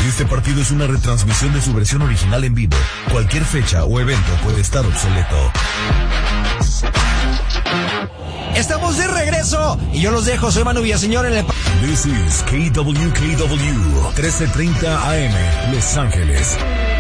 Este partido es una retransmisión de su versión original en vivo. Cualquier fecha o evento puede estar obsoleto. Estamos de regreso y yo los dejo. Soy Manu Villaseñor en el... This is KWKW 1330 AM, Los Ángeles.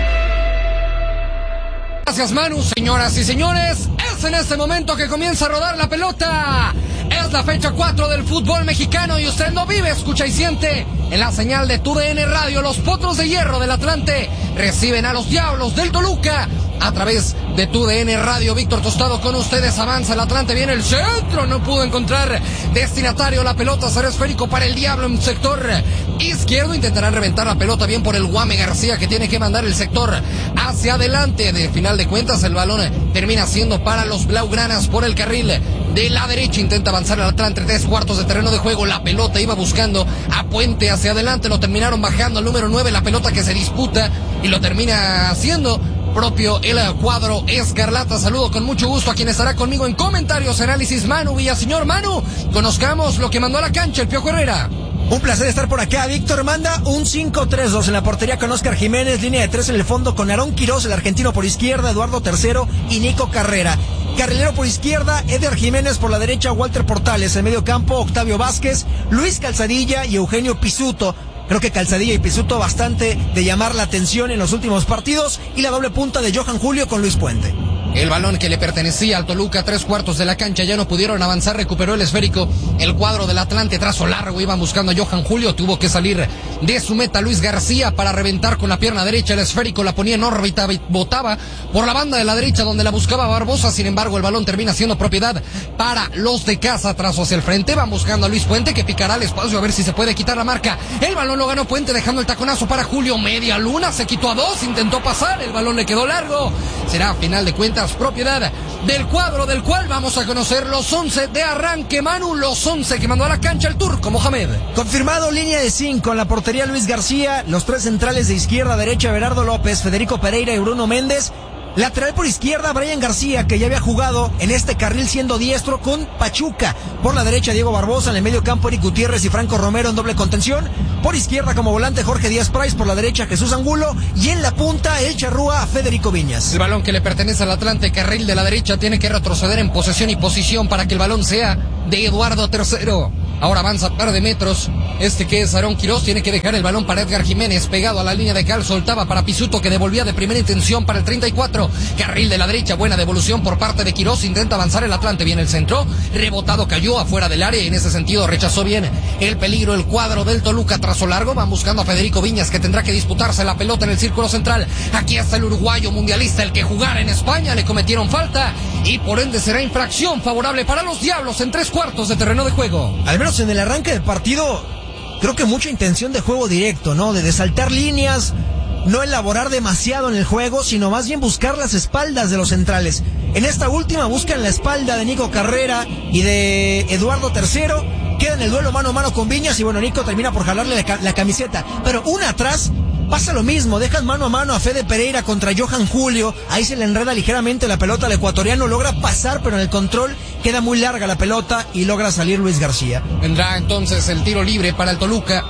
Gracias, Manu. Señoras y señores, es en este momento que comienza a rodar la pelota. Es la fecha 4 del fútbol mexicano y usted lo vive, escucha y siente en la señal de TUDN Radio. Los Potros de Hierro del Atlante reciben a los Diablos del Toluca a través de TUDN Radio. Víctor Tostado con ustedes. Avanza el Atlante, viene el centro, no pudo encontrar destinatario. La pelota será esférico para el Diablo en sector izquierdo. Intentarán reventar la pelota bien por el Guame García, que tiene que mandar el sector hacia adelante. De final de cuentas el balón termina siendo para los blaugranas por el carril de la derecha. Intenta avanzar el Atlante, 3/4 de terreno de juego. La pelota iba buscando a Puente hacia adelante, lo terminaron bajando al número 9. La pelota que se disputa y lo termina haciendo propio el cuadro escarlata. Saludo con mucho gusto a quien estará conmigo en comentarios, análisis, Manu Villaseñor. Manu, conozcamos lo que mandó a la cancha el Piojo Herrera. Un placer estar por acá. Víctor manda un 5-3-2 en la portería con Óscar Jiménez, línea de 3 en el fondo con Aarón Quirós, el argentino por izquierda, Eduardo Tercero y Nico Carrera. Carrilero por izquierda, Eder Jiménez por la derecha, Walter Portales. En medio campo, Octavio Vázquez, Luis Calzadilla y Eugenio Pisuto. Creo que Calzadilla y Pisuto bastante de llamar la atención en los últimos partidos. Y la doble punta de Johan Julio con Luis Puente. El balón que le pertenecía al Toluca, 3/4 de la cancha, ya no pudieron avanzar, recuperó el esférico el cuadro del Atlante, trazo largo, iban buscando a Johan Julio, tuvo que salir de su meta Luis García para reventar con la pierna derecha el esférico, la ponía en órbita, botaba por la banda de la derecha donde la buscaba Barbosa. Sin embargo el balón termina siendo propiedad para los de casa, trazo hacia el frente, van buscando a Luis Puente, que picará el espacio a ver si se puede quitar la marca. El balón lo ganó Puente, dejando el taconazo para Julio, media luna, se quitó a 2, intentó pasar, el balón le quedó largo. Será a final de cuentas propiedad del cuadro del cual vamos a conocer los 11 de arranque, Manu, los 11 que mandó a la cancha el turco Mohamed. Confirmado, línea de 5 en la portería Luis García, los 3 centrales de izquierda a derecha Berardo López, Federico Pereira y Bruno Méndez. Lateral por izquierda, Brian García, que ya había jugado en este carril siendo diestro con Pachuca. Por la derecha, Diego Barbosa. En el medio campo, Eric Gutiérrez y Franco Romero en doble contención. Por izquierda, como volante, Jorge Díaz Price. Por la derecha, Jesús Angulo. Y en la punta, el charrúa, Federico Viñas. El balón que le pertenece al Atlante, carril de la derecha, tiene que retroceder en posesión y posición para que el balón sea de Eduardo Tercero. Ahora avanza un par de metros. Este que es Aarón Quirós tiene que dejar el balón para Edgar Jiménez, pegado a la línea de cal, soltaba para Pisuto, que devolvía de primera intención para el 34. Carril de la derecha, buena devolución por parte de Quirós, intenta avanzar el Atlante, viene el centro, rebotado, cayó afuera del área y en ese sentido rechazó bien el peligro el cuadro del Toluca. Trazo largo, van buscando a Federico Viñas, que tendrá que disputarse la pelota en el círculo central. Aquí está el uruguayo mundialista, el que jugara en España, le cometieron falta y por ende será infracción favorable para los Diablos en 3/4 de terreno de juego. Al menos en el arranque del partido, creo que mucha intención de juego directo, ¿no? De saltar líneas, no elaborar demasiado en el juego, sino más bien buscar las espaldas de los centrales. En esta última buscan la espalda de Nico Carrera y de Eduardo Tercero. Queda en el duelo mano a mano con Viñas y bueno, Nico termina por jalarle la camiseta. Pero una atrás pasa lo mismo, dejan mano a mano a Fede Pereira contra Johan Julio. Ahí se le enreda ligeramente la pelota al ecuatoriano, logra pasar, pero en el control queda muy larga la pelota y logra salir Luis García. Vendrá entonces el tiro libre para el Toluca.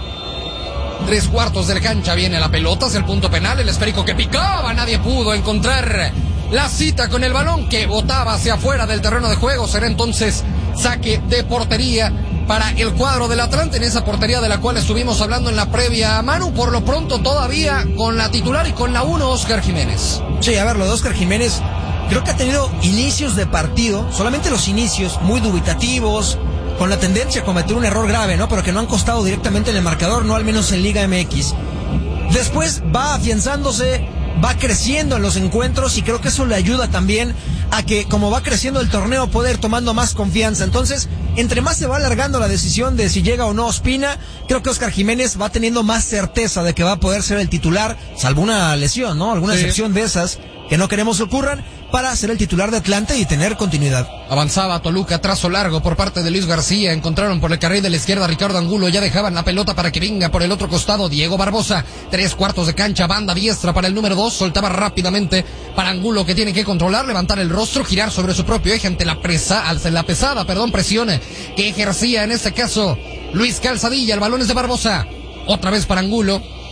3/4 de la cancha, viene la pelota hacia el punto penal, el esférico que picaba, nadie pudo encontrar la cita con el balón que botaba hacia afuera del terreno de juego. Será entonces saque de portería para el cuadro del Atlante, en esa portería de la cual estuvimos hablando en la previa, Manu. Por lo pronto todavía con la titular y con la 1, Óscar Jiménez. Sí, a ver, lo de Óscar Jiménez creo que ha tenido inicios de partido, solamente los inicios muy dubitativos, con la tendencia a cometer un error grave, ¿no? Pero que no han costado directamente en el marcador, no al menos en Liga MX. Después va afianzándose, va creciendo en los encuentros y creo que eso le ayuda también a que, como va creciendo el torneo, pueda ir tomando más confianza. Entonces, entre más se va alargando la decisión de si llega o no Ospina, creo que Óscar Jiménez va teniendo más certeza de que va a poder ser el titular, salvo una lesión, ¿no? Alguna excepción de esas que no queremos que ocurran, para ser el titular de Atlante y tener continuidad. Avanzaba Toluca, trazo largo por parte de Luis García, encontraron por el carril de la izquierda a Ricardo Angulo, ya dejaban la pelota para que venga por el otro costado Diego Barbosa, 3/4 de cancha, banda diestra para el número 2, soltaba rápidamente para Angulo, que tiene que controlar, levantar el rostro, girar sobre su propio eje ante la pesada presión que ejercía en este caso Luis Calzadilla. El balón es de Barbosa, otra vez para Angulo,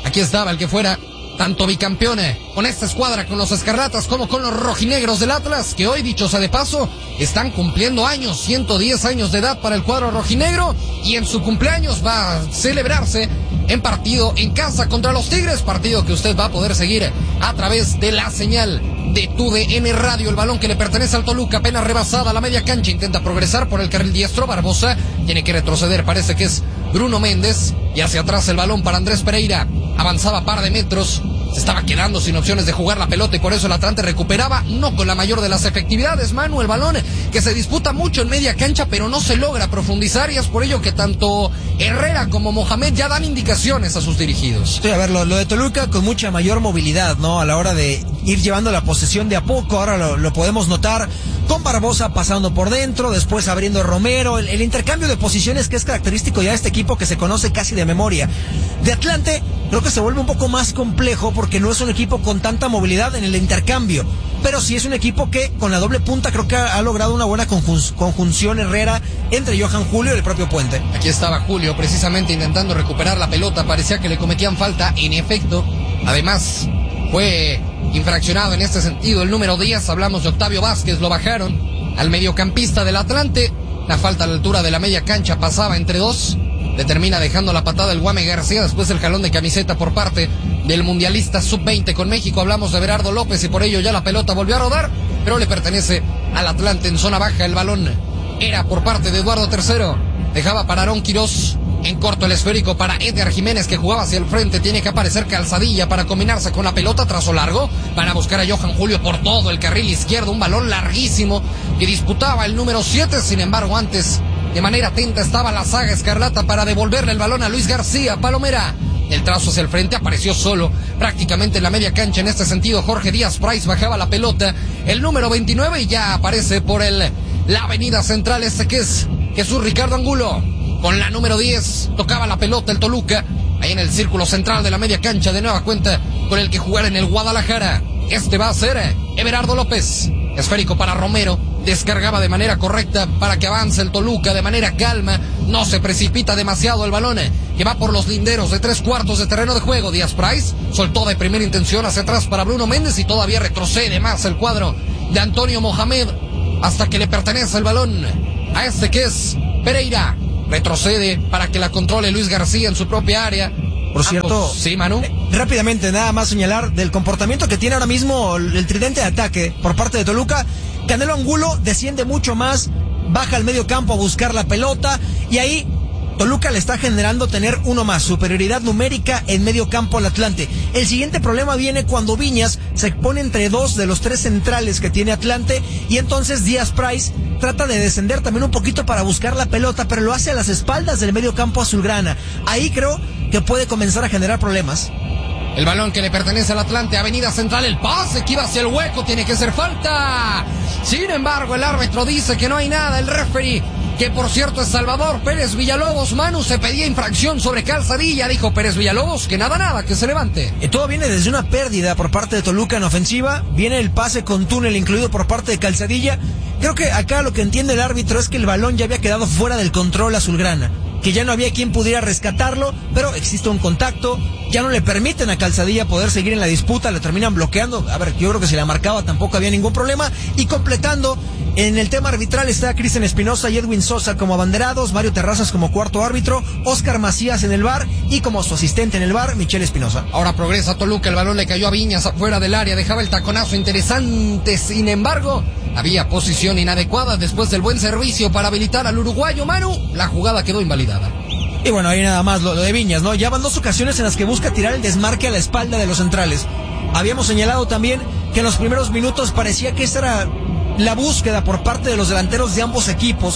Aquí estaba el que fuera tanto bicampeón con esta escuadra, con los Escarlatas, como con los rojinegros del Atlas, que hoy, dicho sea de paso, están cumpliendo años, 110 años de edad para el cuadro rojinegro, y en su cumpleaños va a celebrarse en partido en casa contra los Tigres, partido que usted va a poder seguir a través de la señal de TUDN Radio. El balón que le pertenece al Toluca, apenas rebasada la media cancha, intenta progresar por el carril diestro. Barbosa tiene que retroceder, parece que es Bruno Méndez, y hacia atrás el balón para Andrés Pereira. Avanzaba par de metros, se estaba quedando sin opciones de jugar la pelota, y por eso el Atlante recuperaba, no con la mayor de las efectividades, Manu, el balón que se disputa mucho en media cancha, pero no se logra profundizar, y es por ello que tanto Herrera como Mohamed ya dan indicaciones a sus dirigidos. Sí, a ver, lo de Toluca con mucha mayor movilidad, ¿no? A la hora de ir llevando la posesión de a poco, ahora lo podemos notar con Barbosa pasando por dentro, después abriendo Romero, el intercambio de posiciones que es característico ya de este equipo que se conoce casi de memoria. De Atlante creo que se vuelve un poco más complejo porque no es un equipo con tanta movilidad en el intercambio, pero sí es un equipo que con la doble punta creo que ha logrado una buena conjunción Herrera entre Johan Julio y el propio Puente. Aquí estaba Julio precisamente intentando recuperar la pelota, parecía que le cometían falta, en efecto, además fue infraccionado en este sentido el número 10, hablamos de Octavio Vázquez, lo bajaron al mediocampista del Atlante, la falta a la altura de la media cancha pasaba entre dos, le termina dejando la patada el Guame García, después el jalón de camiseta por parte del mundialista sub-20 con México. Hablamos de Berardo López y por ello ya la pelota volvió a rodar, pero le pertenece al Atlante en zona baja. El balón era por parte de Eduardo Tercero, dejaba para Aarón Quirós, en corto el esférico para Edgar Jiménez que jugaba hacia el frente, tiene que aparecer Calzadilla para combinarse con la pelota, trazo largo, van a buscar a Johan Julio por todo el carril izquierdo, un balón larguísimo que disputaba el número 7, sin embargo antes de manera atenta estaba la saga escarlata para devolverle el balón a Luis García Palomera. El trazo hacia el frente, apareció solo prácticamente en la media cancha. En este sentido Jorge Díaz Price bajaba la pelota, el número 29, y ya aparece por la avenida central que es Jesús Ricardo Angulo. Con la número 10 tocaba la pelota el Toluca, ahí en el círculo central de la media cancha, de nueva cuenta con el que jugar en el Guadalajara. Este va a ser Everardo López. Esférico para Romero, descargaba de manera correcta para que avance el Toluca de manera calma, no se precipita demasiado el balón, que va por los linderos de 3/4 de terreno de juego. Díaz Price soltó de primera intención hacia atrás para Bruno Méndez y todavía retrocede más el cuadro de Antonio Mohamed hasta que le pertenece el balón a este que es Pereira. Retrocede para que la controle Luis García en su propia área. Por cierto, sí, Manu. Rápidamente, nada más señalar del comportamiento que tiene ahora mismo el tridente de ataque por parte de Toluca. Canelo Angulo desciende mucho más, baja al medio campo a buscar la pelota, y ahí Toluca le está generando tener uno más, superioridad numérica en medio campo al Atlante. El siguiente problema viene cuando Viñas se pone entre dos de los tres centrales que tiene Atlante, y entonces Díaz Price trata de descender también un poquito para buscar la pelota, pero lo hace a las espaldas del medio campo azulgrana. Ahí creo que puede comenzar a generar problemas. El balón que le pertenece al Atlante, avenida central, el pase que iba hacia el hueco, tiene que ser falta. Sin embargo, el árbitro dice que no hay nada. El referee, que por cierto es Salvador Pérez Villalobos, Manu, se pedía infracción sobre Calzadilla, dijo Pérez Villalobos que nada, que se levante. Todo viene desde una pérdida por parte de Toluca en ofensiva, viene el pase con túnel incluido por parte de Calzadilla. Creo que acá lo que entiende el árbitro es que el balón ya había quedado fuera del control azulgrana, que ya no había quien pudiera rescatarlo, pero existe un contacto, ya no le permiten a Calzadilla poder seguir en la disputa, le terminan bloqueando. A ver, yo creo que si la marcaba tampoco había ningún problema. Y completando en el tema arbitral está Cristian Espinosa y Edwin Sosa como abanderados, Mario Terrazas como cuarto árbitro, Oscar Macías en el VAR y como su asistente en el VAR, Michelle Espinosa. Ahora progresa Toluca, el balón le cayó a Viñas afuera del área, dejaba el taconazo interesante, sin embargo había posición inadecuada después del buen servicio para habilitar al uruguayo. Manu, la jugada quedó invalidada. Y bueno, ahí nada más lo de Viñas, ¿no? Ya van dos ocasiones en las que busca tirar el desmarque a la espalda de los centrales. Habíamos señalado también que en los primeros minutos parecía que esta era la búsqueda por parte de los delanteros de ambos equipos.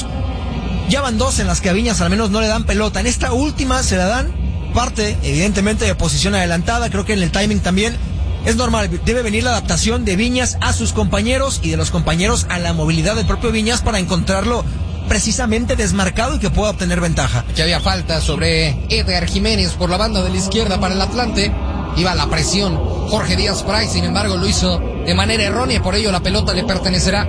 Ya van dos en las que a Viñas al menos no le dan pelota. En esta última se la dan, parte evidentemente de posición adelantada, creo que en el timing también. Es normal, debe venir la adaptación de Viñas a sus compañeros y de los compañeros a la movilidad del propio Viñas para encontrarlo precisamente desmarcado y que pueda obtener ventaja. Ya había falta sobre Edgar Jiménez por la banda de la izquierda para el Atlante. Iba la presión Jorge Díaz Price, sin embargo lo hizo de manera errónea y por ello la pelota le pertenecerá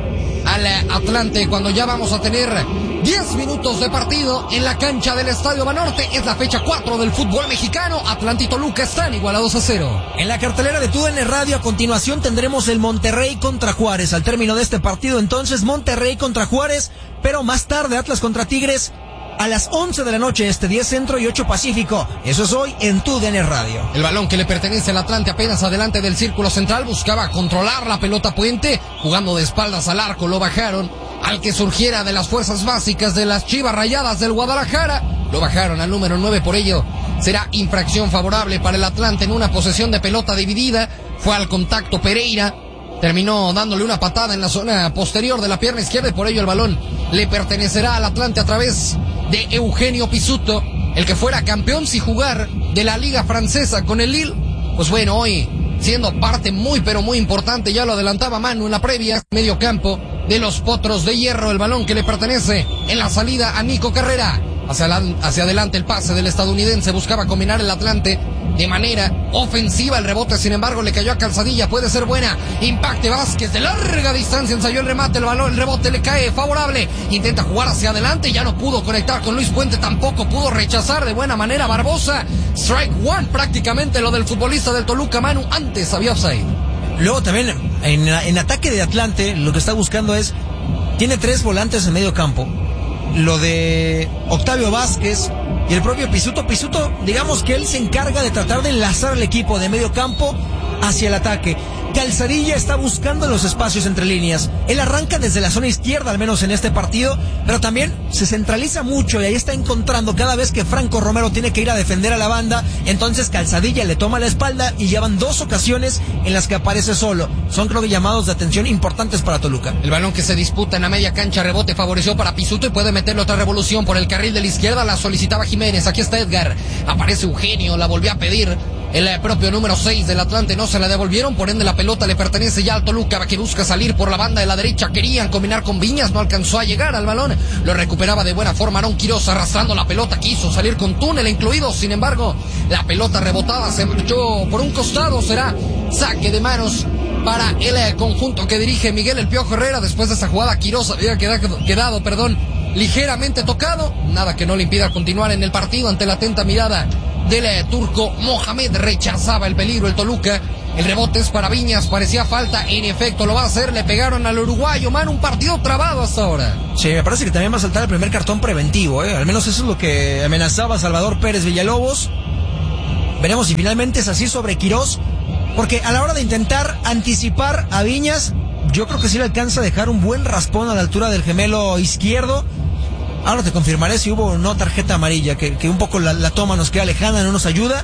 al Atlante cuando ya vamos a tener 10 minutos de partido en la cancha del Estadio Banorte. Es la fecha 4 del fútbol mexicano. Atlante y Toluca están igualados a 0. En la cartelera de TUDN Radio a continuación tendremos el Monterrey contra Juárez. Al término de este partido entonces Monterrey contra Juárez, pero más tarde Atlas contra Tigres a las 11 de la noche, 10 Centro y 8 Pacífico. Eso es hoy en TUDN Radio. El balón que le pertenece al Atlante apenas adelante del círculo central buscaba controlar la pelota Puente, jugando de espaldas al arco, lo bajaron al que surgiera de las fuerzas básicas de las Chivas Rayadas del Guadalajara, lo bajaron al número 9, por ello será infracción favorable para el Atlante en una posesión de pelota dividida. Fue al contacto Pereira, terminó dándole una patada en la zona posterior de la pierna izquierda y por ello el balón le pertenecerá al Atlante a través de Eugenio Pisuto, el que fuera campeón sin jugar de la Liga Francesa con el Lille. Pues bueno, hoy siendo parte muy pero muy importante, ya lo adelantaba Manu en la previa, medio campo de los Potros de Hierro, el balón que le pertenece en la salida a Nico Carrera. Hacia adelante el pase del estadounidense, buscaba combinar el Atlante de manera ofensiva, el rebote sin embargo le cayó a Calzadilla, puede ser buena, Impacte Vázquez de larga distancia, ensayó el remate, el balón, el rebote le cae favorable, intenta jugar hacia adelante, ya no pudo conectar con Luis Puente, tampoco pudo rechazar de buena manera Barbosa. Strike one prácticamente lo del futbolista del Toluca. Manu, antes había offside. Luego también en ataque de Atlante lo que está buscando es, tiene 3 volantes en medio campo, lo de Octavio Vázquez y el propio Pisuto, digamos que él se encarga de tratar de enlazar al equipo de medio campo hacia el ataque. Calzadilla está buscando los espacios entre líneas. Él arranca desde la zona izquierda, al menos en este partido, pero también se centraliza mucho y ahí está encontrando cada vez que Franco Romero tiene que ir a defender a la banda. Entonces Calzadilla le toma la espalda y llevan 2 ocasiones en las que aparece solo. Son, creo que, llamados de atención importantes para Toluca. El balón que se disputa en la media cancha, rebote favoreció para Pisuto y puede meterle otra revolución por el carril de la izquierda. La solicitaba Jiménez. Aquí está Edgar. Aparece Eugenio, la volvió a pedir. El propio número 6 del Atlante no se la devolvieron, por ende la pelota le pertenece ya al Toluca, que busca salir por la banda de la derecha. Querían combinar con Viñas, no alcanzó a llegar al balón, lo recuperaba de buena forma Aarón Quiroz arrastrando la pelota, quiso salir con túnel incluido, sin embargo la pelota rebotada se marchó por un costado. Será saque de manos para el conjunto que dirige Miguel El Piojo Herrera. Después de esa jugada Quiroz había quedado ligeramente tocado, nada que no le impida continuar en el partido ante la atenta mirada del turco Mohamed. Rechazaba el peligro el Toluca. El rebote es para Viñas, parecía falta, en efecto lo va a hacer, le pegaron al uruguayo. Man, un partido trabado hasta ahora. Sí, me parece que también va a saltar el primer cartón preventivo, al menos eso es lo que amenazaba Salvador Pérez Villalobos. Veremos si finalmente es así sobre Quiroz, porque a la hora de intentar anticipar a Viñas, yo creo que sí le alcanza a dejar un buen raspón a la altura del gemelo izquierdo. Ahora te confirmaré si hubo o no tarjeta amarilla, que un poco la toma nos queda lejana, no nos ayuda.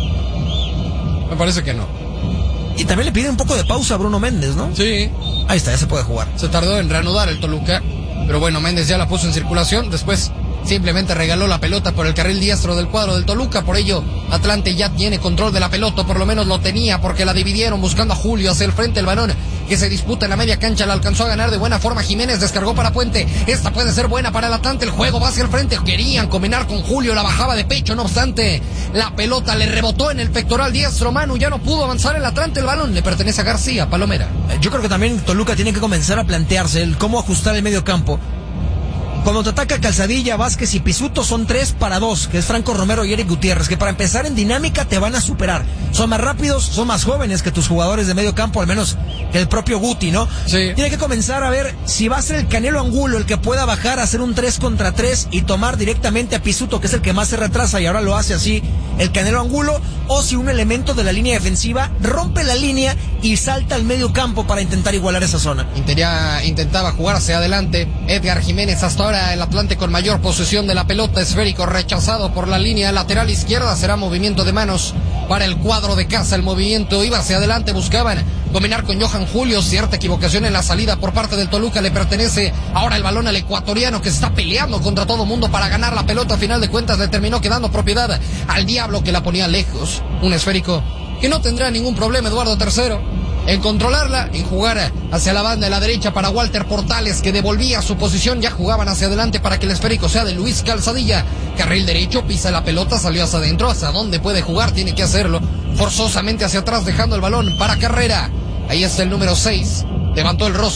Me parece que no. Y también le pide un poco de pausa a Bruno Méndez, ¿no? Sí. Ahí está, ya se puede jugar. Se tardó en reanudar el Toluca, pero bueno, Méndez ya la puso en circulación, después simplemente regaló la pelota por el carril diestro del cuadro del Toluca, por ello Atlante ya tiene control de la pelota, por lo menos lo tenía, porque la dividieron buscando a Julio hacia el frente. El balón que se disputa en la media cancha la alcanzó a ganar de buena forma Jiménez, descargó para Puente, esta puede ser buena para el Atlante, el juego va hacia el frente, querían combinar con Julio, la bajaba de pecho, no obstante la pelota le rebotó en el pectoral diestro. Manu, ya no pudo avanzar el Atlante, el balón le pertenece a García Palomera. Yo creo que también Toluca tiene que comenzar a plantearse el cómo ajustar el medio campo. Cuando te ataca Calzadilla, Vázquez y Pisuto son 3 para 2, que es Franco Romero y Eric Gutiérrez, que para empezar en dinámica te van a superar. Son más rápidos, son más jóvenes que tus jugadores de medio campo, al menos que el propio Guti, ¿no? Sí. Tiene que comenzar a ver si va a ser el Canelo Angulo el que pueda bajar a hacer un 3 contra 3 y tomar directamente a Pisuto, que es el que más se retrasa y ahora lo hace así el Canelo Angulo, o si un elemento de la línea defensiva rompe la línea y salta al medio campo para intentar igualar esa zona. Intentaba jugar hacia adelante Edgar Jiménez, hasta ahora el Atlante con mayor posesión de la pelota, esférico rechazado por la línea lateral izquierda, será movimiento de manos para el cuadro de casa. El movimiento iba hacia adelante, buscaban combinar con Johan Julio, cierta equivocación en la salida por parte del Toluca, le pertenece ahora el balón al ecuatoriano que está peleando contra todo mundo para ganar la pelota. A final de cuentas le terminó quedando propiedad al Diablo, que la ponía lejos, un esférico que no tendrá ningún problema Eduardo III en controlarla, en jugar hacia la banda de la derecha para Walter Portales, que devolvía su posición. Ya jugaban hacia adelante para que el esférico sea de Luis Calzadilla. Carril derecho, pisa la pelota, salió hacia adentro. ¿Hacia dónde puede jugar? Tiene que hacerlo forzosamente hacia atrás, dejando el balón para Carrera. Ahí está el número 6, levantó el rostro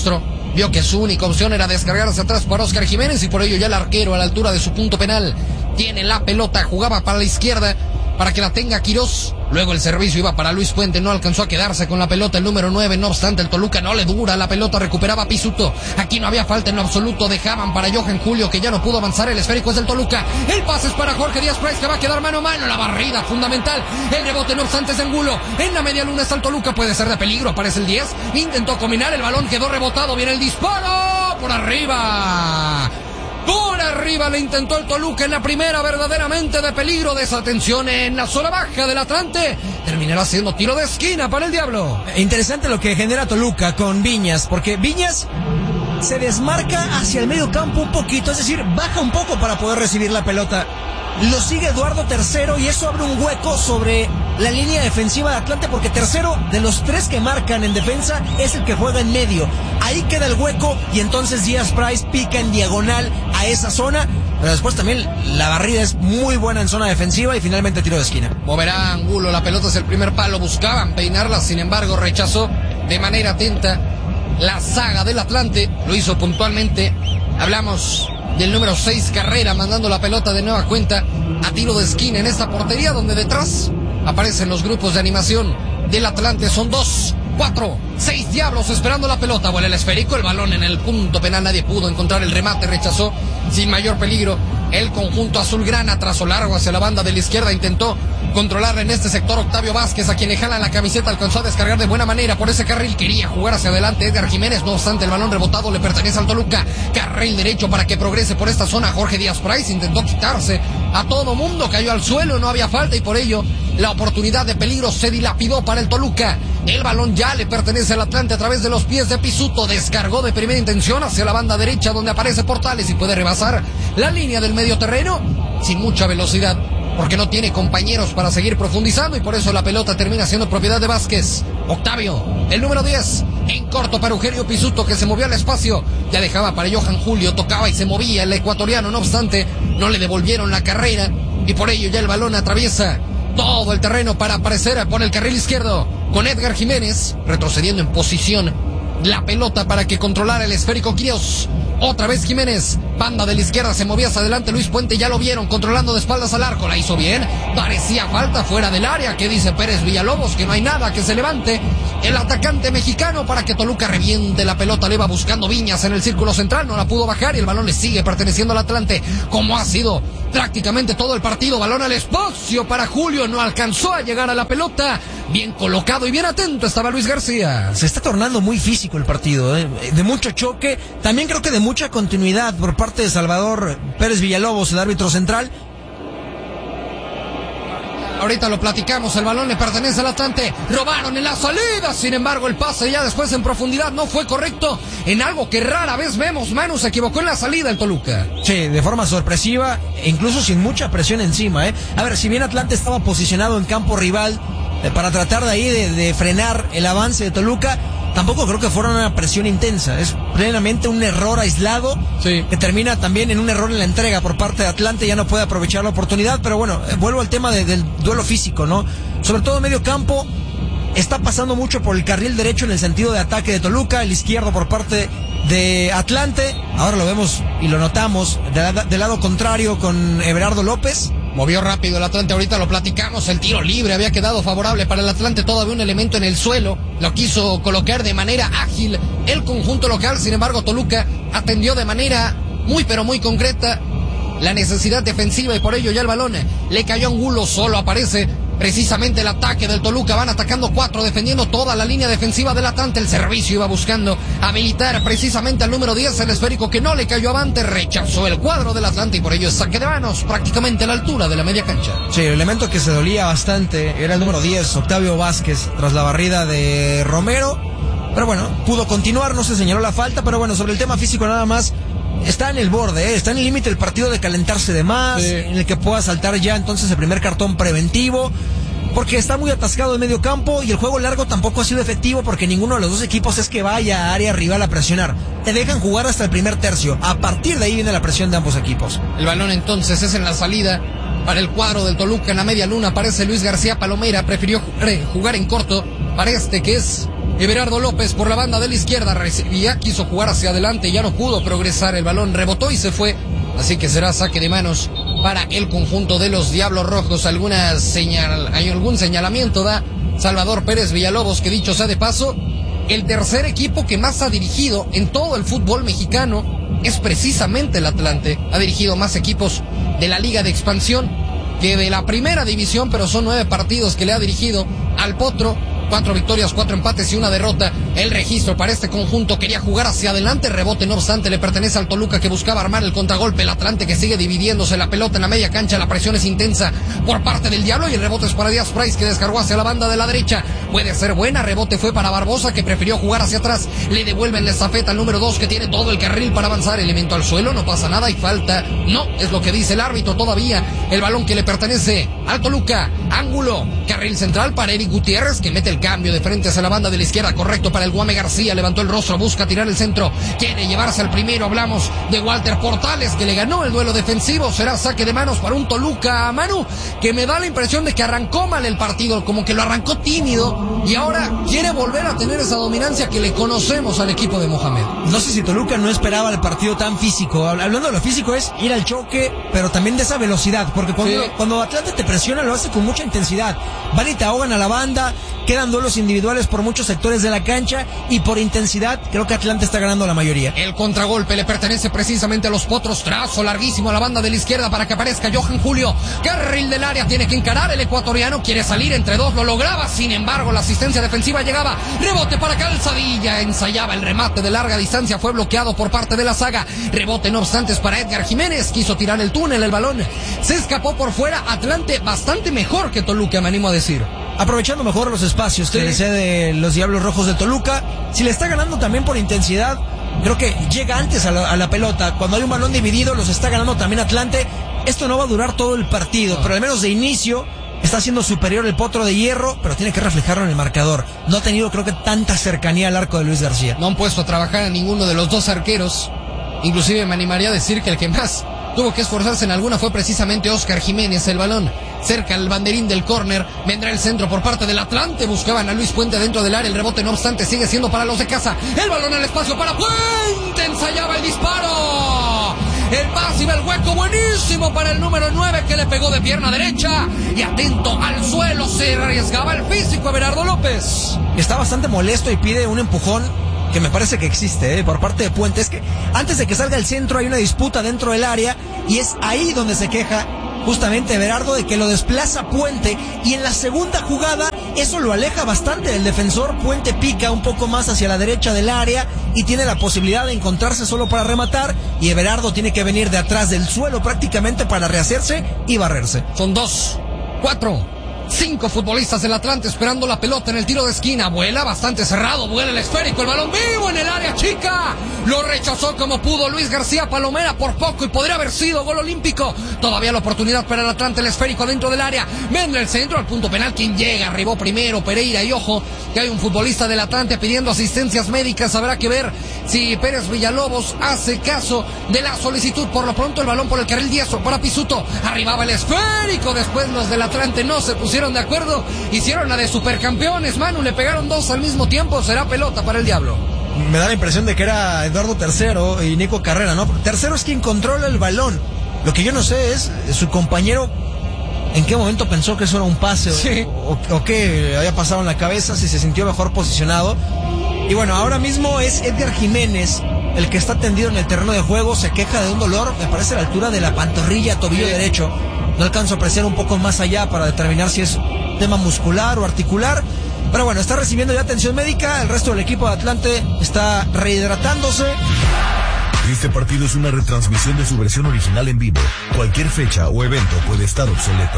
vio que su única opción era descargarse atrás para Oscar Jiménez y por ello ya el arquero a la altura de su punto penal tiene la pelota, jugaba para la izquierda para que la tenga Quirós. Luego el servicio iba para Luis Puente, no alcanzó a quedarse con la pelota el número 9, no obstante el Toluca no le dura la pelota, recuperaba Pisuto. Aquí no había falta en lo absoluto, dejaban para Johan Julio que ya no pudo avanzar, el esférico es del Toluca. El pase es para Jorge Díaz Price que va a quedar mano a mano, la barrida fundamental. El rebote no obstante es de Angulo. En la media luna está el Toluca, puede ser de peligro, aparece el 10. Intentó combinar, el balón quedó rebotado, viene el disparo por arriba. Por arriba le intentó el Toluca en la primera, verdaderamente de peligro. Desatención en la zona baja del Atlante. Terminará siendo tiro de esquina para el Diablo. Interesante lo que genera Toluca con Viñas, porque Viñas se desmarca hacia el medio campo un poquito, es decir, baja un poco para poder recibir la pelota. Lo sigue Eduardo Tercero y eso abre un hueco sobre la línea defensiva de Atlante, porque Tercero, de los tres que marcan en defensa, es el que juega en medio. Ahí queda el hueco y entonces Díaz Price pica en diagonal a esa zona, pero después también la barrida es muy buena en zona defensiva y finalmente tiro de esquina. Moverá Angulo, la pelota es el primer palo, buscaban peinarla, sin embargo rechazó de manera atenta la saga del Atlante, lo hizo puntualmente. Hablamos del número 6 Carrera, mandando la pelota de nueva cuenta a tiro de esquina en esta portería, donde detrás aparecen los grupos de animación del Atlante. Son 2, 4, 6 Diablos esperando la pelota. Vuela el esférico, el balón en el punto penal, nadie pudo encontrar el remate, rechazó sin mayor peligro el conjunto azulgrana. Trazo largo hacia la banda de la izquierda, intentó controlarla en este sector Octavio Vázquez, a quien le jalan la camiseta, alcanzó a descargar de buena manera por ese carril, quería jugar hacia adelante Edgar Jiménez, no obstante el balón rebotado le pertenece al Toluca. Carril derecho para que progrese por esta zona Jorge Díaz Price, intentó quitarse a todo mundo, cayó al suelo, no había falta y por ello la oportunidad de peligro se dilapidó para el Toluca. El balón ya le pertenece al Atlante a través de los pies de Pisuto, descargó de primera intención hacia la banda derecha donde aparece Portales y puede rebasar la línea del medio terreno sin mucha velocidad, porque no tiene compañeros para seguir profundizando y por eso la pelota termina siendo propiedad de Vázquez. Octavio, el número 10, en corto para Eugenio Pisuto, que se movió al espacio, ya dejaba para Johan Julio, tocaba y se movía el ecuatoriano, no obstante no le devolvieron la carrera y por ello ya el balón atraviesa todo el terreno para aparecer por el carril izquierdo con Edgar Jiménez, retrocediendo en posición la pelota para que controlara el esférico Quirós. Otra vez Jiménez, banda de la izquierda, se movía hacia adelante Luis Puente, ya lo vieron controlando de espaldas al arco, la hizo bien, parecía falta fuera del área, que dice Pérez Villalobos, que no hay nada, que se levante el atacante mexicano para que Toluca reviente la pelota, le va buscando Viñas en el círculo central, no la pudo bajar y el balón le sigue perteneciendo al Atlante, como ha sido prácticamente todo el partido. Balón al espacio para Julio, no alcanzó a llegar a la pelota, bien colocado y bien atento estaba Luis García. Se está tornando muy físico el partido, de mucho choque, también creo que de mucha continuidad por parte de Salvador Pérez Villalobos, el árbitro central. Ahorita lo platicamos, el balón le pertenece al Atlante, robaron en la salida, sin embargo el pase ya después en profundidad no fue correcto, en algo que rara vez vemos. Manu se equivocó en la salida el Toluca. Sí, de forma sorpresiva, e incluso sin mucha presión encima, A ver, si bien Atlante estaba posicionado en campo rival para tratar de ahí de frenar el avance de Toluca, tampoco creo que fuera una presión intensa, es plenamente un error aislado, sí, que termina también en un error en la entrega por parte de Atlante, ya no puede aprovechar la oportunidad, pero bueno, vuelvo al tema del duelo físico, ¿no? Sobre todo en medio campo, está pasando mucho por el carril derecho en el sentido de ataque de Toluca, el izquierdo por parte de Atlante, ahora lo vemos y lo notamos del lado contrario con Everardo López. Movió rápido el Atlante, ahorita lo platicamos, el tiro libre había quedado favorable para el Atlante, todavía un elemento en el suelo, lo quiso colocar de manera ágil el conjunto local, sin embargo Toluca atendió de manera muy pero muy concreta la necesidad defensiva y por ello ya el balón le cayó a Angulo, solo aparece precisamente el ataque del Toluca, van atacando 4, defendiendo toda la línea defensiva del Atlante, el servicio iba buscando habilitar precisamente al número 10, el esférico que no le cayó avante, rechazó el cuadro del Atlante y por ello es saque de manos prácticamente a la altura de la media cancha. Sí, el elemento que se dolía bastante era el número 10, Octavio Vázquez, tras la barrida de Romero, pero bueno, pudo continuar, no se señaló la falta, pero bueno, sobre el tema físico nada más, está en el borde, está en el límite el partido de calentarse de más, sí, en el que pueda saltar ya entonces el primer cartón preventivo, porque está muy atascado en medio campo y el juego largo tampoco ha sido efectivo porque ninguno de los dos equipos es que vaya a área rival a presionar. Te dejan jugar hasta el primer tercio, a partir de ahí viene la presión de ambos equipos. El balón entonces es en la salida para el cuadro del Toluca en la media luna, aparece Luis García Palomera, prefirió jugar en corto para este que es Everardo López por la banda de la izquierda recibía, quiso jugar hacia adelante, ya no pudo progresar, el balón rebotó y se fue. Así que será saque de manos para el conjunto de los Diablos Rojos. Hay algún señalamiento da Salvador Pérez Villalobos, que dicho sea de paso, el tercer equipo que más ha dirigido en todo el fútbol mexicano es precisamente el Atlante. Ha dirigido más equipos de la Liga de Expansión que de la Primera División, pero son 9 partidos que le ha dirigido al Potro. 4 victorias, 4 empates y 1 derrota. El registro para este conjunto quería jugar hacia adelante. Rebote, no obstante, le pertenece al Toluca, que buscaba armar el contragolpe. El Atlante, que sigue dividiéndose la pelota en la media cancha. La presión es intensa por parte del Diablo y el rebote es para Díaz Price, que descargó hacia la banda de la derecha. Puede ser buena. Rebote fue para Barbosa, que prefirió jugar hacia atrás. Le devuelven la estafeta al número 2, que tiene todo el carril para avanzar. Elemento al suelo, no pasa nada y falta. No, es lo que dice el árbitro todavía. El balón que le pertenece al Toluca. Ángulo, carril central para Eric Gutiérrez, que mete el cambio de frente hacia la banda de la izquierda, correcto para el Guame García, levantó el rostro, busca tirar el centro, quiere llevarse al primero. Hablamos de Walter Portales, que le ganó el duelo defensivo. Será saque de manos para un Toluca, Manu, que me da la impresión de que arrancó mal el partido, como que lo arrancó tímido y ahora quiere volver a tener esa dominancia que le conocemos al equipo de Mohamed. No sé si Toluca no esperaba el partido tan físico. Hablando de lo físico, es ir al choque, pero también de esa velocidad, porque cuando Atlante te presiona lo hace con mucha intensidad. Van y te ahogan a la banda, quedan duelos individuales por muchos sectores de la cancha y por intensidad creo que Atlante está ganando la mayoría. El contragolpe le pertenece precisamente a los Potros. Trazo larguísimo a la banda de la izquierda para que aparezca Johan Julio. Carril del área, tiene que encarar el ecuatoriano, quiere salir entre dos, lo lograba, sin embargo la asistencia defensiva llegaba. Rebote para Calzadilla, ensayaba el remate de larga distancia, fue bloqueado por parte de la saga. Rebote no obstante es para Edgar Jiménez, quiso tirar el túnel, el balón se escapó por fuera. Atlante bastante mejor que Toluca, me animo a decir. Aprovechando mejor los espacios que le cede los Diablos Rojos de Toluca. Si le está ganando también por intensidad, creo que llega antes a la pelota. Cuando hay un balón dividido, los está ganando también Atlante. Esto no va a durar todo el partido, pero al menos de inicio está siendo superior el Potro de Hierro, pero tiene que reflejarlo en el marcador. No ha tenido, creo que, tanta cercanía al arco de Luis García. No han puesto a trabajar a ninguno de los dos arqueros. Inclusive me animaría a decir que el que más tuvo que esforzarse en alguna fue precisamente Oscar Jiménez. El balón cerca al banderín del córner, vendrá el centro por parte del Atlante, buscaban a Luis Puente dentro del área, el rebote no obstante sigue siendo para los de casa, el balón al espacio para Puente, ensayaba el disparo, el pase iba al hueco, buenísimo para el número 9 que le pegó de pierna derecha y atento al suelo, se arriesgaba el físico Everardo López. Está bastante molesto y pide un empujón que me parece que existe por parte de Puente. Es que antes de que salga el centro hay una disputa dentro del área y es ahí donde se queja justamente Everardo de que lo desplaza Puente, y en la segunda jugada eso lo aleja bastante del defensor. Puente pica un poco más hacia la derecha del área y tiene la posibilidad de encontrarse solo para rematar, y Everardo tiene que venir de atrás del suelo prácticamente para rehacerse y barrerse. Son 2, 4, 5 futbolistas del Atlante esperando la pelota en el tiro de esquina. Vuela bastante cerrado, vuela el esférico, el balón vivo en el área chica. Lo rechazó como pudo Luis García Palomera por poco y podría haber sido gol olímpico. Todavía la oportunidad para el Atlante, el esférico dentro del área. Vendrá el centro al punto penal. ¿Quién llega? Arribó primero Pereira, y ojo que hay un futbolista del Atlante pidiendo asistencias médicas. Habrá que ver si Pérez Villalobos hace caso de la solicitud. Por lo pronto el balón por el carril diestro para Pisuto. Arribaba el esférico. Después los del Atlante no se pusieron de acuerdo, hicieron la de supercampeones, Manu, le pegaron 2 al mismo tiempo. Será pelota para el Diablo. Me da la impresión de que era Eduardo Tercero y Nico Carrera, ¿no? Tercero es quien controla el balón. Lo que yo no sé es su compañero en qué momento pensó que eso era un pase, sí, o qué había pasado en la cabeza, si se sintió mejor posicionado. Y bueno, ahora mismo es Edgar Jiménez el que está tendido en el terreno de juego, se queja de un dolor, me parece a la altura de la pantorrilla, tobillo derecho. No alcanzo a apreciar un poco más allá para determinar si es tema muscular o articular. Pero bueno, está recibiendo ya atención médica. El resto del equipo de Atlante está rehidratándose. Este partido es una retransmisión de su versión original en vivo. Cualquier fecha o evento puede estar obsoleto.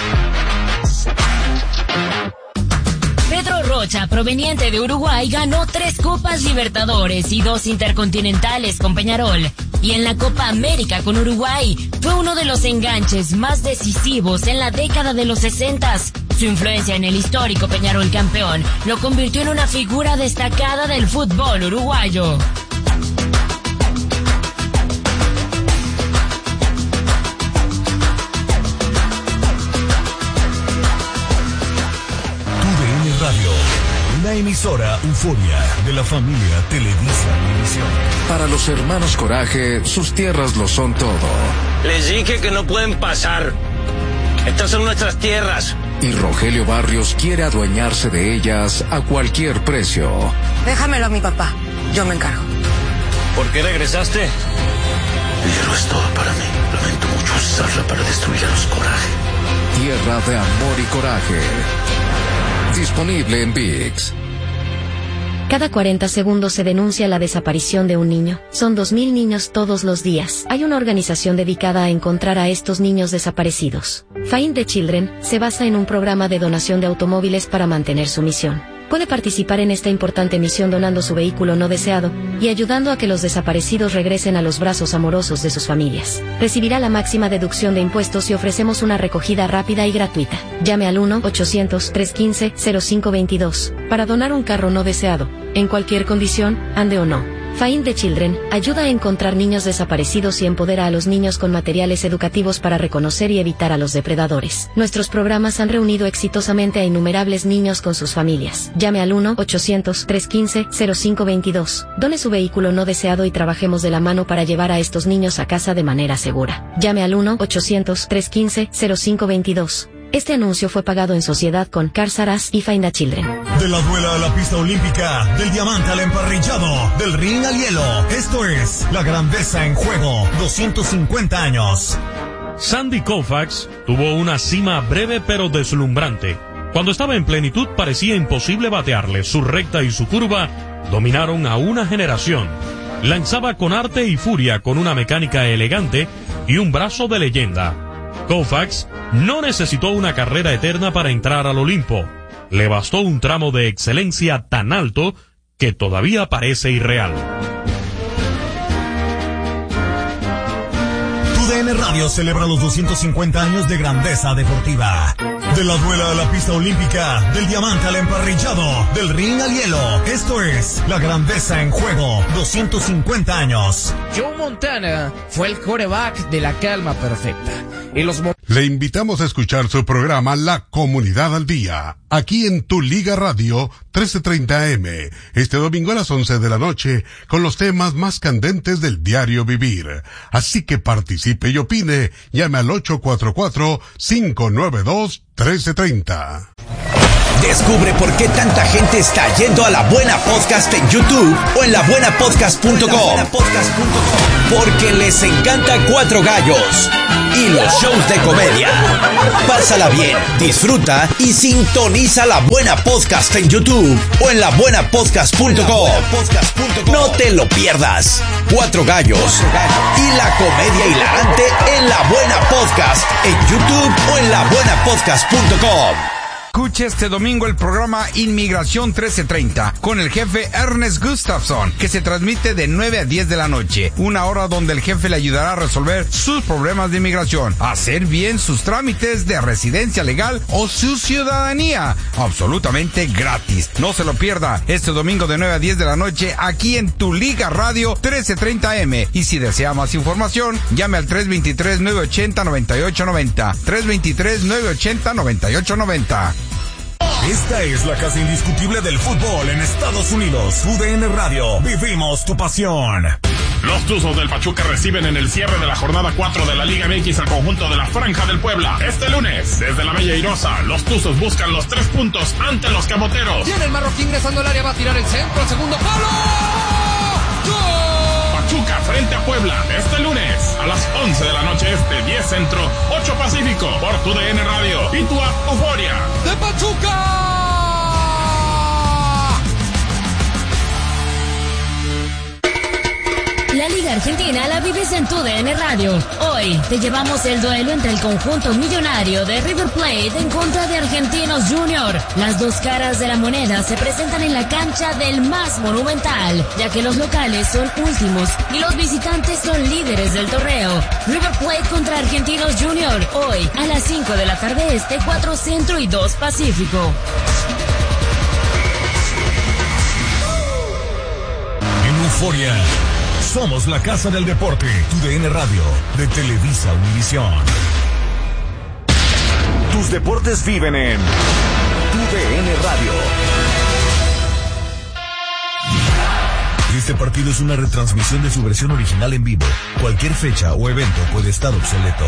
Pedro Rocha, proveniente de Uruguay, ganó 3 Copas Libertadores y 2 Intercontinentales con Peñarol. Y en la Copa América con Uruguay fue uno de los enganches más decisivos en la década de los 60. Su influencia en el histórico Peñarol campeón lo convirtió en una figura destacada del fútbol uruguayo. TUDN Radio, Una emisora Euforia de la familia Televisa Univisión. Para los hermanos Coraje, sus tierras lo son todo. Les dije que no pueden pasar. Estas son nuestras tierras. Y Rogelio Barrios quiere adueñarse de ellas a cualquier precio. Déjamelo a mi papá, yo me encargo. ¿Por qué regresaste? El hierro es todo para mí. Lamento mucho usarla para destruir a los Coraje. Tierra de amor y coraje. Disponible en ViX. Cada 40 segundos se denuncia la desaparición de un niño. Son 2.000 niños todos los días. Hay una organización dedicada a encontrar a estos niños desaparecidos. Find the Children se basa en un programa de donación de automóviles para mantener su misión. Puede participar en esta importante misión donando su vehículo no deseado y ayudando a que los desaparecidos regresen a los brazos amorosos de sus familias. Recibirá la máxima deducción de impuestos y ofrecemos una recogida rápida y gratuita. Llame al 1-800-315-0522 para donar un carro no deseado, en cualquier condición, ande o no. Find the Children ayuda a encontrar niños desaparecidos y empodera a los niños con materiales educativos para reconocer y evitar a los depredadores. Nuestros programas han reunido exitosamente a innumerables niños con sus familias. Llame al 1-800-315-0522. Done su vehículo no deseado y trabajemos de la mano para llevar a estos niños a casa de manera segura. Llame al 1-800-315-0522. Este anuncio fue pagado en sociedad con Cars R Us y Find the Children. De la duela a la pista olímpica, del diamante al emparrillado, del ring al hielo. Esto es La Grandeza en Juego, 250 años. Sandy Koufax tuvo una cima breve pero deslumbrante. Cuando estaba en plenitud parecía imposible batearle. Su recta y su curva dominaron a una generación. Lanzaba con arte y furia, con una mecánica elegante y un brazo de leyenda. Koufax no necesitó una carrera eterna para entrar al Olimpo. Le bastó un tramo de excelencia tan alto que todavía parece irreal. TUDN Radio celebra los 250 años de grandeza deportiva. De la duela a la pista olímpica, del diamante al emparrillado, del ring al hielo. Esto es La Grandeza en Juego, 250 años. Joe Montana fue el quarterback de la calma perfecta. Y Le invitamos a escuchar su programa La Comunidad al Día, aquí en Tu Liga Radio 1330 AM, este domingo a las 11 de la noche, con los temas más candentes del diario vivir. Así que participe y opine, llame al 844-592-1330. Descubre por qué tanta gente está yendo a La Buena Podcast en YouTube o en labuenapodcast.com. Porque les encanta Cuatro Gallos y los shows de comedia. Pásala bien, disfruta y sintoniza La Buena Podcast en YouTube o en labuenapodcast.com. No te lo pierdas. Cuatro Gallos y la comedia hilarante en La Buena Podcast en YouTube o en labuenapodcast.com. Escuche este domingo el programa Inmigración 1330 con el jefe Ernest Gustafson, que se transmite de 9 a 10 de la noche, una hora donde el jefe le ayudará a resolver sus problemas de inmigración, hacer bien sus trámites de residencia legal o su ciudadanía, absolutamente gratis. No se lo pierda este domingo de 9 a 10 de la noche aquí en Tu Liga Radio 1330M. Y si desea más información, llame al 323-980-9890. 323-980-9890. Esta es la casa indiscutible del fútbol en Estados Unidos. TUDN Radio, vivimos tu pasión. Los Tuzos del Pachuca reciben en el cierre de la jornada 4 de la Liga MX al conjunto de la Franja del Puebla. Este lunes, desde la Bella Airosa, los Tuzos buscan los 3 puntos ante los Camoteros. Tiene el marroquí ingresando al área, va a tirar el centro, el segundo palo. ¡Gol! Pachuca frente a Puebla, este lunes, a las 11 de la noche este, 10 centro, 8 pacífico, por TUDN Radio y tu app Euforia. ¡De Pachuca! La Liga Argentina la vives en TUDN Radio. Hoy te llevamos el duelo entre el conjunto millonario de River Plate en contra de Argentinos Junior. Las dos caras de la moneda se presentan en la cancha del más monumental, ya que los locales son últimos y los visitantes son líderes del torneo. River Plate contra Argentinos Junior, hoy a las 5 de la tarde este, 4 centro y 2 pacífico. En Euforia, somos la casa del deporte. TUDN Radio, de Televisa Univisión. Tus deportes viven en TUDN Radio. Este partido es una retransmisión de su versión original en vivo. Cualquier fecha o evento puede estar obsoleto.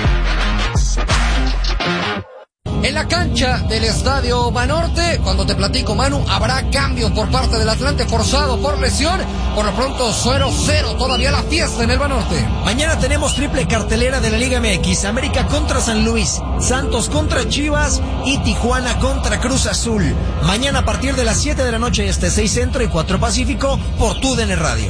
En la cancha del Estadio Banorte, cuando te platico, Manu, habrá cambio por parte del Atlante forzado por lesión. Por lo pronto 0-0, todavía la fiesta en el Banorte. Mañana tenemos triple cartelera de la Liga MX. América contra San Luis, Santos contra Chivas y Tijuana contra Cruz Azul. Mañana a partir de las 7 de la noche, 6 Centro y 4 Pacífico, por TUDN Radio.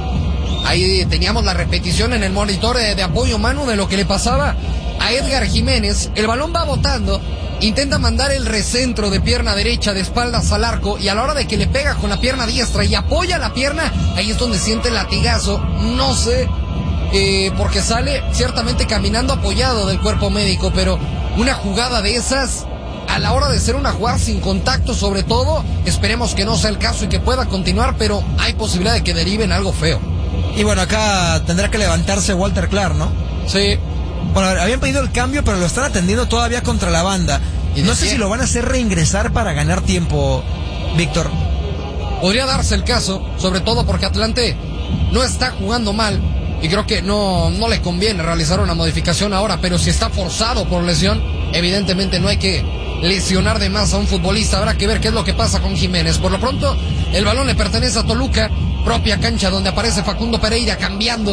Ahí teníamos la repetición en el monitor de apoyo, Manu, de lo que le pasaba a Edgar Jiménez. El balón va botando, intenta mandar el recentro de pierna derecha de espaldas al arco, y a la hora de que le pega con la pierna diestra y apoya la pierna, ahí es donde siente el latigazo. No sé, porque sale ciertamente caminando apoyado del cuerpo médico, pero una jugada de esas, a la hora de ser una jugada sin contacto sobre todo, esperemos que no sea el caso y que pueda continuar, pero hay posibilidad de que derive en algo feo. Y bueno, acá tendrá que levantarse Walter Clark, ¿no? Sí. Bueno, habían pedido el cambio, pero lo están atendiendo todavía contra la banda. No sé si lo van a hacer reingresar para ganar tiempo, Víctor. Podría darse el caso, sobre todo porque Atlante no está jugando mal y creo que no le conviene realizar una modificación ahora, pero si está forzado por lesión, evidentemente no hay que lesionar de más a un futbolista. Habrá que ver qué es lo que pasa con Jiménez. Por lo pronto, el balón le pertenece a Toluca, propia cancha donde aparece Facundo Pereira cambiando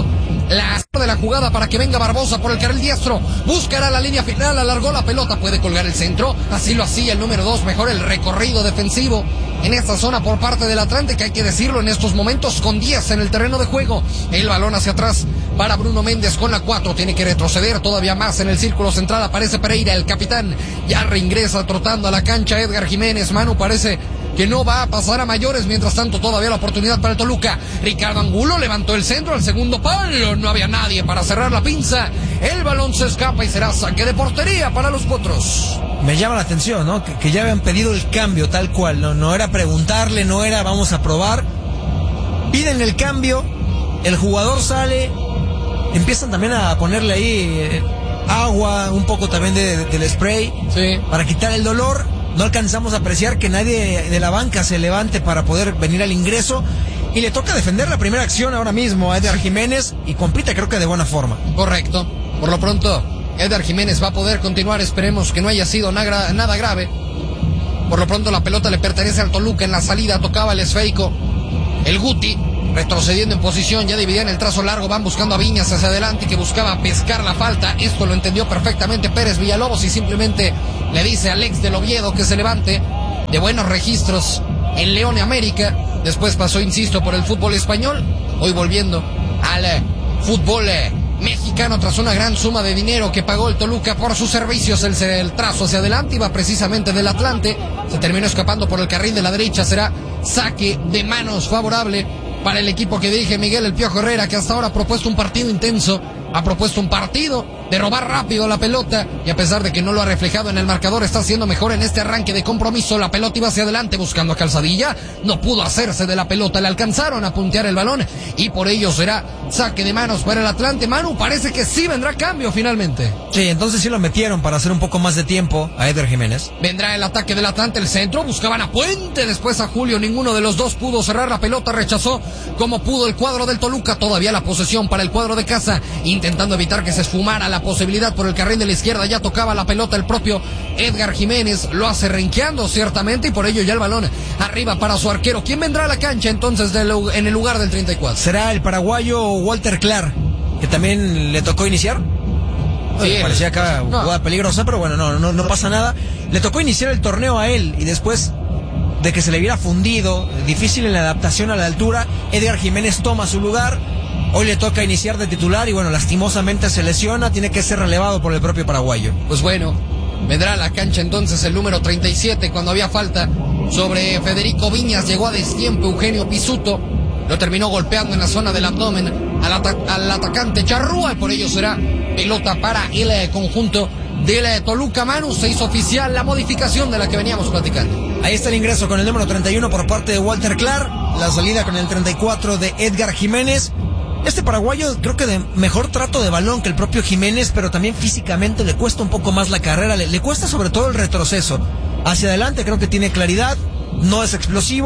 de la jugada para que venga Barbosa por el carril diestro, buscará la línea final, alargó la pelota, puede colgar el centro, así lo hacía el número 2, mejor el recorrido defensivo en esta zona por parte del Atlante, que hay que decirlo en estos momentos con 10 en el terreno de juego. El balón hacia atrás para Bruno Méndez con la 4, tiene que retroceder todavía más en el círculo central, aparece Pereira, el capitán, ya reingresa trotando a la cancha Edgar Jiménez. Manu, parece que no va a pasar a mayores. Mientras tanto, todavía la oportunidad para el Toluca. Ricardo Angulo levantó el centro al segundo palo, no había nadie para cerrar la pinza, el balón se escapa y será saque de portería para los Potros. Me llama la atención, ¿no? Que ya habían pedido el cambio tal cual, no era preguntarle, no era vamos a probar. Piden el cambio, el jugador sale, empiezan también a ponerle ahí agua, un poco también del spray, sí, para quitar el dolor. No alcanzamos a apreciar que nadie de la banca se levante para poder venir al ingreso. Y le toca defender la primera acción ahora mismo a Edgar Jiménez y compite creo que de buena forma. Correcto. Por lo pronto, Edgar Jiménez va a poder continuar. Esperemos que no haya sido nada grave. Por lo pronto la pelota le pertenece al Toluca. En la salida tocaba el esférico el Guti, retrocediendo en posición, ya dividían el trazo largo, van buscando a Viñas hacia adelante, que buscaba pescar la falta. Esto lo entendió perfectamente Pérez Villalobos y simplemente le dice a Alex del Oviedo que se levante. De buenos registros en León y América, después pasó, insisto, por el fútbol español, hoy volviendo al fútbol mexicano tras una gran suma de dinero que pagó el Toluca por sus servicios. El trazo hacia adelante iba precisamente del Atlante, se terminó escapando por el carril de la derecha, será saque de manos favorable para el equipo que dirige Miguel El Piojo Herrera, que hasta ahora ha propuesto un partido intenso, ha propuesto un partido de robar rápido la pelota, y a pesar de que no lo ha reflejado en el marcador, está siendo mejor en este arranque de compromiso. La pelota iba hacia adelante buscando a Calzadilla, no pudo hacerse de la pelota, le alcanzaron a puntear el balón y por ello será saque de manos para el Atlante. Manu, parece que sí vendrá cambio finalmente. Sí, entonces sí lo metieron para hacer un poco más de tiempo a Edgar Jiménez. Vendrá el ataque del Atlante, el centro, buscaban a Puente, después a Julio, ninguno de los dos pudo cerrar la pelota, rechazó como pudo el cuadro del Toluca. Todavía la posesión para el cuadro de casa, intentando evitar que se esfumara la posibilidad por el carril de la izquierda. Ya tocaba la pelota el propio Edgar Jiménez, lo hace renqueando ciertamente y por ello ya el balón arriba para su arquero. ¿Quién vendrá a la cancha entonces en el lugar del 34? Será el paraguayo Walter Clark, que también le tocó iniciar. Sí, parecía acá jugada peligrosa, pero bueno, no pasa nada. Le tocó iniciar el torneo a él y después de que se le viera fundido, difícil en la adaptación a la altura, Edgar Jiménez toma su lugar. Hoy le toca iniciar de titular y bueno, lastimosamente se lesiona, tiene que ser relevado por el propio paraguayo. Pues bueno, vendrá a la cancha entonces el número 37 cuando había falta sobre Federico Viñas. Llegó a destiempo Eugenio Pisuto, lo terminó golpeando en la zona del abdomen al atacante Charrúa y por ello será pelota para el conjunto del Toluca. Manu, se hizo oficial la modificación de la que veníamos platicando. Ahí está el ingreso con el número 31 por parte de Walter Clark, la salida con el 34 de Edgar Jiménez. Este paraguayo creo que de mejor trato de balón que el propio Jiménez, pero también físicamente le cuesta un poco más la carrera, le cuesta sobre todo el retroceso. Hacia adelante creo que tiene claridad, no es explosivo,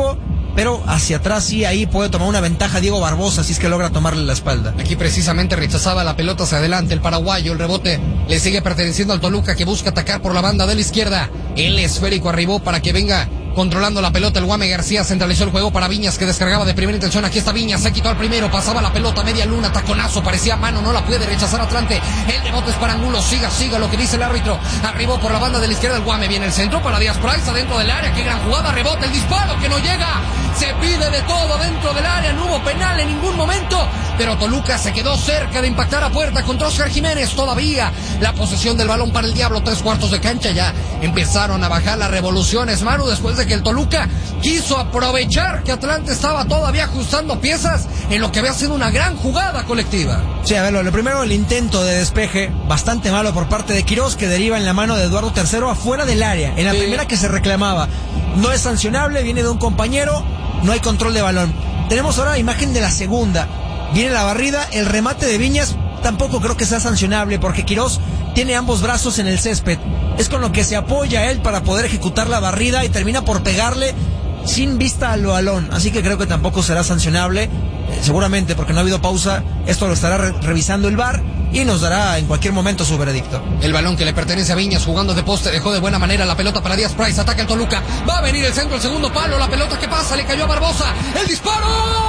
pero hacia atrás sí, ahí puede tomar una ventaja Diego Barbosa si es que logra tomarle la espalda. Aquí precisamente rechazaba la pelota hacia adelante el paraguayo, el rebote le sigue perteneciendo al Toluca, que busca atacar por la banda de la izquierda. El esférico arribó para que venga controlando la pelota el Guame García, centralizó el juego para Viñas, que descargaba de primera intención. Aquí está Viñas, se quitó al primero, pasaba la pelota media luna, taconazo, parecía mano, no la puede rechazar Atlante. El rebote es para Angulo, siga lo que dice el árbitro. Arribó por la banda de la izquierda el Guame, viene el centro para Díaz Price adentro del área, qué gran jugada, rebote, el disparo que no llega. Se pide de todo dentro del área, no hubo penal en ningún momento, pero Toluca se quedó cerca de impactar a puerta contra Oscar Jiménez. Todavía la posesión del balón para el Diablo, 3/4 de cancha, ya empezaron a bajar las revoluciones, Manu, después de que el Toluca quiso aprovechar que Atlante estaba todavía ajustando piezas en lo que había sido una gran jugada colectiva. Sí, a ver, lo primero, el intento de despeje, bastante malo por parte de Quirós, que deriva en la mano de Eduardo III afuera del área, en la primera que se reclamaba. No es sancionable, viene de un compañero, no hay control de balón. Tenemos ahora imagen de la segunda, viene la barrida, el remate de Viñas, tampoco creo que sea sancionable, porque Quirós tiene ambos brazos en el césped, es con lo que se apoya él para poder ejecutar la barrida y termina por pegarle sin vista al balón, así que creo que tampoco será sancionable, seguramente porque no ha habido pausa. Esto lo estará revisando el VAR y nos dará en cualquier momento su veredicto. El balón que le pertenece a Viñas, jugando de poste, dejó de buena manera la pelota para Díaz Price, ataca el Toluca, va a venir el centro, el segundo palo, la pelota que pasa, le cayó a Barbosa, el disparo,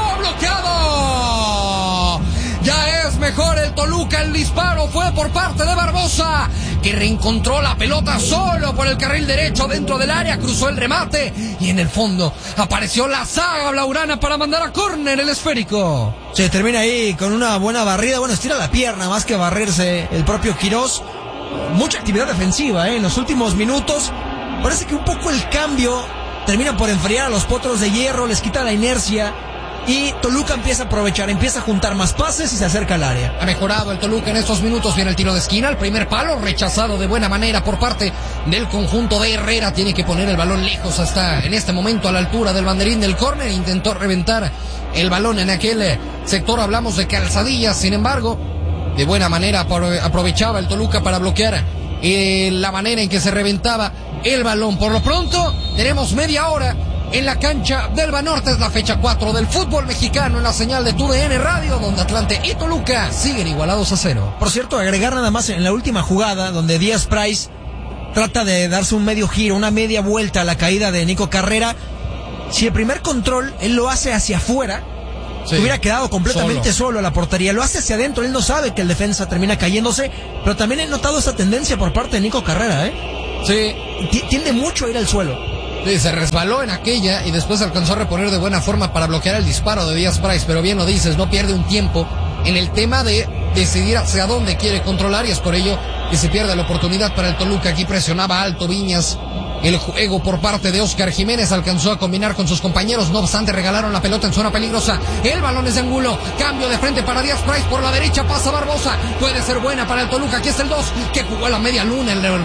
bloqueado. Ya es mejor el Toluca, el disparo fue por parte de Barbosa, que reencontró la pelota solo por el carril derecho dentro del área, cruzó el remate y en el fondo apareció la saga blaugrana para mandar a córner el esférico. Se termina ahí con una buena barrida, bueno, estira la pierna más que barrerse el propio Quirós. Mucha actividad defensiva en los últimos minutos. Parece que un poco el cambio termina por enfriar a los Potros de Hierro, les quita la inercia. Y Toluca empieza a aprovechar, empieza a juntar más pases y se acerca al área. Ha mejorado el Toluca en estos minutos. Viene el tiro de esquina, el primer palo rechazado de buena manera por parte del conjunto de Herrera. Tiene que poner el balón lejos, hasta en este momento a la altura del banderín del córner. Intentó reventar el balón en aquel sector, hablamos de Calzadillas. Sin embargo, de buena manera aprovechaba el Toluca para bloquear la manera en que se reventaba el balón. Por lo pronto tenemos media hora en la cancha del Banorte. Es la fecha 4 del fútbol mexicano en la señal de TUDN Radio, donde Atlante y Toluca siguen igualados a 0. Por cierto, agregar nada más en la última jugada, donde Díaz Price trata de darse un medio giro, una media vuelta a la caída de Nico Carrera. Si el primer control él lo hace hacia afuera, sí, hubiera quedado completamente solo a la portería. Lo hace hacia adentro, él no sabe que el defensa termina cayéndose, pero también he notado esa tendencia por parte de Nico Carrera, Sí. Tiende mucho a ir al suelo. Sí, se resbaló en aquella y después alcanzó a reponer de buena forma para bloquear el disparo de Díaz Price, pero bien lo dices, no pierde un tiempo en el tema de decidir hacia dónde quiere controlar, y es por ello que se pierde la oportunidad para el Toluca. Aquí presionaba alto Viñas, el juego por parte de Oscar Jiménez, alcanzó a combinar con sus compañeros, no obstante regalaron la pelota en zona peligrosa. El balón es de Angulo, cambio de frente para Díaz Price por la derecha, pasa Barbosa, puede ser buena para el Toluca. Aquí está el 2 que jugó a la media luna, el